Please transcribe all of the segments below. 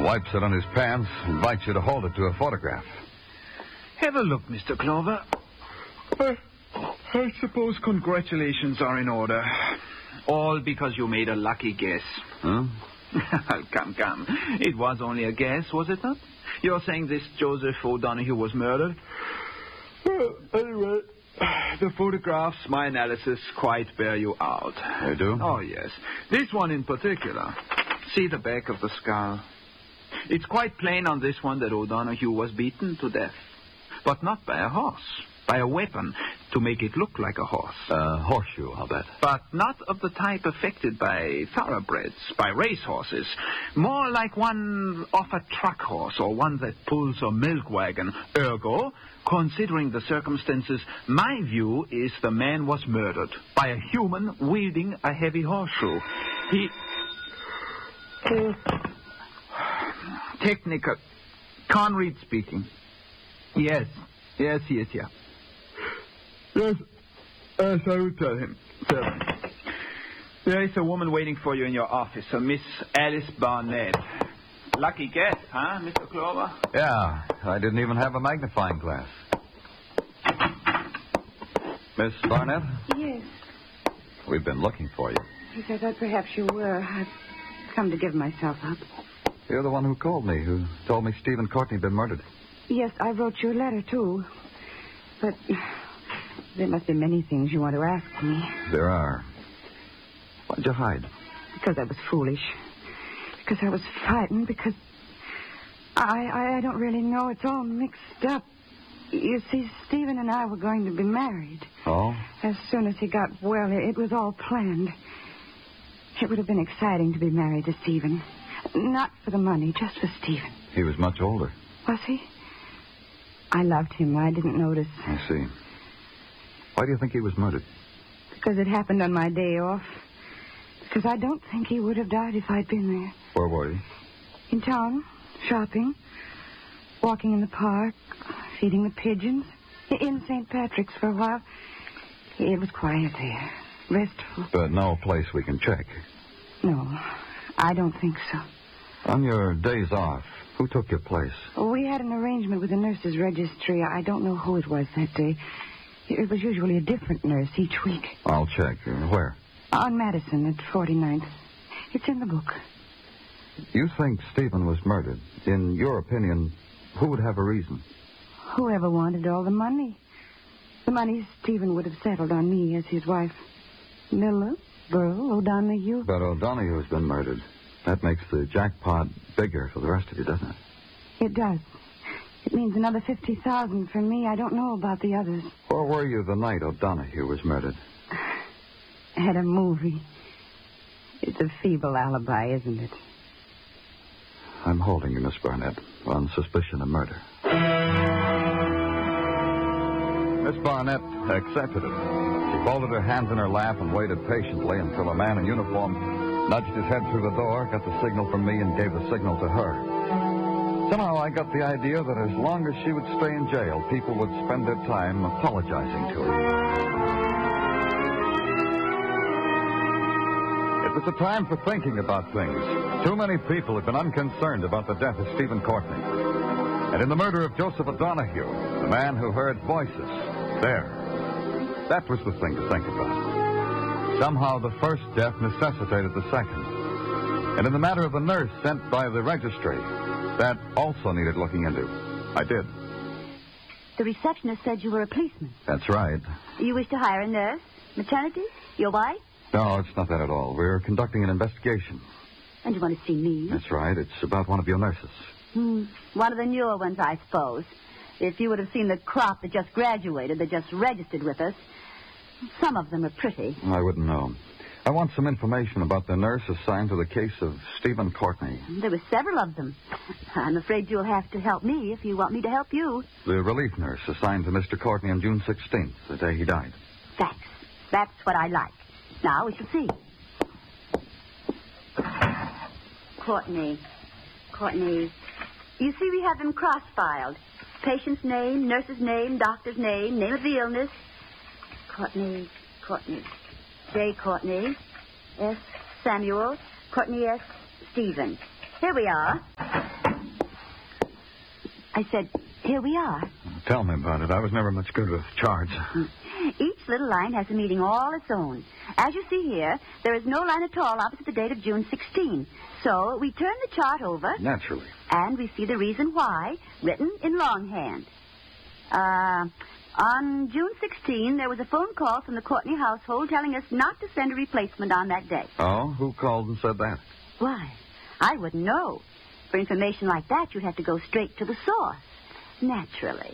wipes it on his pants, invites you to hold it to a photograph. Have a look, Mr. Clover. I suppose congratulations are in order. All because you made a lucky guess. Huh? Come. It was only a guess, was it not? You're saying this Joseph O'Donoghue was murdered? Well, anyway, the photographs, my analysis, quite bear you out. They do? Oh, yes. This one in particular. See the back of the skull. It's quite plain on this one that O'Donoghue was beaten to death. But not by a horse. By a weapon to make it look like a horse. Horseshoe, I'll bet. But not of the type affected by thoroughbreds, by racehorses. More like one off a truck horse or one that pulls a milk wagon. Ergo, considering the circumstances, my view is the man was murdered by a human wielding a heavy horseshoe. He... Technical. Conrad speaking. Yes, he is here. Yes, I will tell him. There is a woman waiting for you in your office, a Miss Alice Barnett. Lucky guess, huh, Mr. Clover? Yeah, I didn't even have a magnifying glass. Miss Barnett? Yes. We've been looking for you. Yes, I thought perhaps you were. I've come to give myself up. You're the one who called me, who told me Stephen Courtney had been murdered. Yes, I wrote you a letter, too. But there must be many things you want to ask me. There are. Why'd you hide? Because I was foolish. Because I was frightened. Because I don't really know. It's all mixed up. You see, Stephen and I were going to be married. Oh? As soon as he got well, it was all planned. It would have been exciting to be married to Stephen. Not for the money, just for Stephen. He was much older. Was he? I loved him. I didn't notice. I see. Why do you think he was murdered? Because it happened on my day off. Because I don't think he would have died if I'd been there. Where were you? In town, shopping, walking in the park, feeding the pigeons. In St. Patrick's for a while. It was quiet there, restful. But no place we can check. No, I don't think so. On your days off, who took your place? We had an arrangement with the nurses' registry. I don't know who it was that day. It was usually a different nurse each week. I'll check. Where? On Madison at 49th. It's in the book. You think Stephen was murdered. In your opinion, who would have a reason? Whoever wanted all the money. The money Stephen would have settled on me as his wife. Miller, Burl, O'Donoghue. But O'Donoghue's been murdered. That makes the jackpot bigger for the rest of you, doesn't it? It does. It means another $50,000 for me. I don't know about the others. Where were you the night O'Donoghue was murdered? At a movie. It's a feeble alibi, isn't it? I'm holding you, Miss Barnett, on suspicion of murder. Miss Barnett accepted it. She folded her hands in her lap and waited patiently until a man in uniform nudged his head through the door, got the signal from me, and gave the signal to her. Somehow I got the idea that as long as she would stay in jail, people would spend their time apologizing to her. It was a time for thinking about things. Too many people had been unconcerned about the death of Stephen Courtney. And in the murder of Joseph O'Donoghue, the man who heard voices, there. That was the thing to think about. Somehow the first death necessitated the second. And in the matter of the nurse sent by the registry, that also needed looking into. I did. The receptionist said you were a policeman. That's right. You wish to hire a nurse? Maternity? Your wife? No, it's not that at all. We're conducting an investigation. And you want to see me? That's right. It's about one of your nurses. One of the newer ones, I suppose. If you would have seen the crop that just graduated, that just registered with us, some of them are pretty. I wouldn't know. I want some information about the nurse assigned to the case of Stephen Courtney. There were several of them. I'm afraid you'll have to help me if you want me to help you. The relief nurse assigned to Mr. Courtney on June 16th, the day he died. Thanks. That's what I like. Now we shall see. Courtney. You see, we have them cross-filed. Patient's name, nurse's name, doctor's name, name of the illness. Courtney. J. Courtney. S. Samuel. Courtney S. Stephen. Here we are. I said, here we are. Tell me about it. I was never much good with charts. Each little line has a meaning all its own. As you see here, there is no line at all opposite the date of June 16. So we turn the chart over. Naturally. And we see the reason why, written in longhand. On June 16, there was a phone call from the Courtney household telling us not to send a replacement on that day. Oh? Who called and said that? Why, I wouldn't know. For information like that, you'd have to go straight to the source. Naturally.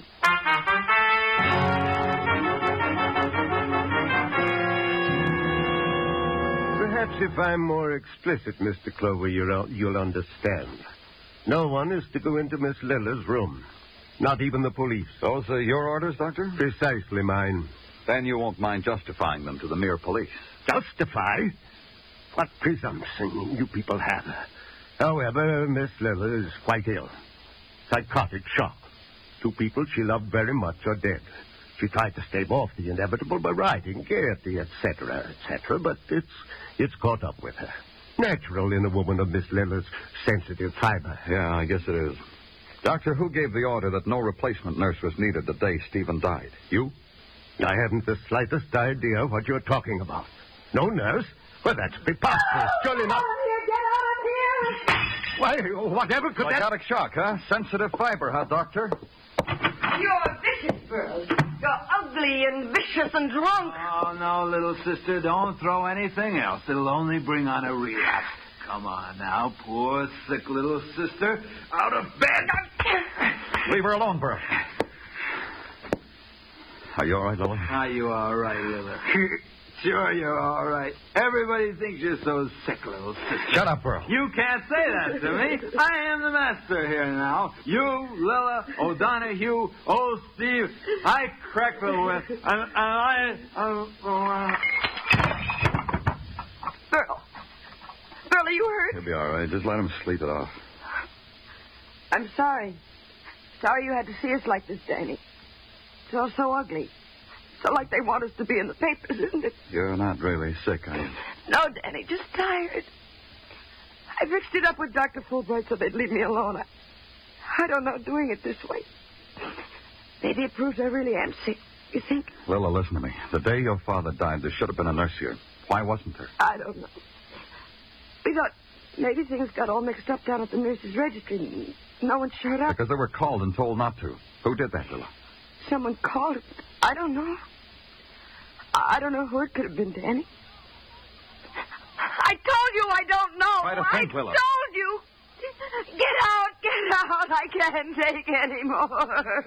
Perhaps if I'm more explicit, Mr. Clover, you'll understand. No one is to go into Miss Lilla's room. Not even the police. Those are your orders, Doctor? Precisely mine. Then you won't mind justifying them to the mere police. Justify? What presumption you people have. However, Miss Lilla is quite ill. Psychotic shock. 2 people she loved very much are dead. She tried to stave off the inevitable by writing Gaiety, etc., etc., but it's caught up with her. Natural in a woman of Miss Lilla's sensitive fiber. Yeah, I guess it is. Doctor, who gave the order that no replacement nurse was needed the day Stephen died? You? I haven't the slightest idea what you're talking about. No nurse? Well, that's preposterous. Surely not. Get out of here! Why, whatever could that... Psychotic shock, huh? Sensitive fiber, huh, Doctor? You're vicious, Burl. You're ugly and vicious and drunk. Oh, no, little sister, don't throw anything else. It'll only bring on a relapse. Come on now, poor, sick little sister. Out of bed. Leave her alone, Burl. Are you all right, Lily? Are you all right, Lilla? Sure you're all right. Everybody thinks you're so sick, little sister. Shut up, Burl. You can't say that to me. I am the master here now. You, Lilla, O'Donohue, old Steve, I crackle with, and Burl. Burl, are you hurt? He'll be all right. Just let him sleep it off. I'm sorry. Sorry you had to see us like this, Danny. It's all so ugly. So like they want us to be in the papers, isn't it? You're not really sick, are you? No, Danny, just tired. I fixed it up with Dr. Fulbright so they'd leave me alone. I don't know doing it this way. Maybe it proves I really am sick. You think? Lila, listen to me. The day your father died, there should have been a nurse here. Why wasn't there? I don't know. We thought maybe things got all mixed up down at the nurse's registry. No one showed up. Because they were called and told not to. Who did that, Lila? Someone called. I don't know. I don't know who it could have been, Danny. I told you I don't know. Try to think, Willa. I told you. Get out, get out. I can't take any more.